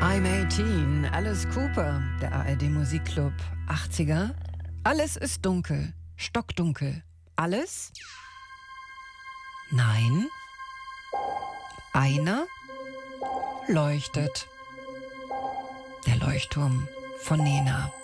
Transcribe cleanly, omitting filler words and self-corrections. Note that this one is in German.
I'm 18, Alice Cooper, der ARD Musikclub 80er. Alles ist dunkel, stockdunkel. Alles? Nein. Einer leuchtet. Der Leuchtturm von Nena.